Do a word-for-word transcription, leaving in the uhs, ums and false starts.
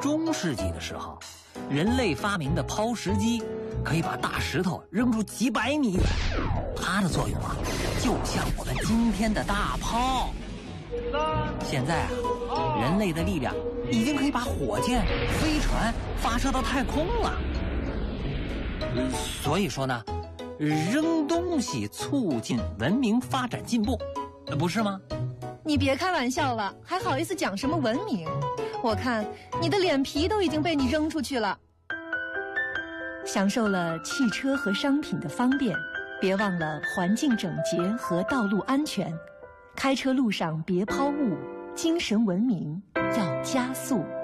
中世纪的时候，人类发明的抛石机可以把大石头扔出几百米远，它的作用啊，就像我们今天的大炮。现在啊，人类的力量已经可以把火箭、飞船发射到太空了。所以说呢，扔东西促进文明发展进步，不是吗？ 你别开玩笑了，还好意思讲什么文明？我看你的脸皮都已经被你扔出去了。享受了汽车和商品的方便，别忘了环境整洁和道路安全。开车路上别抛物，精神文明要加速。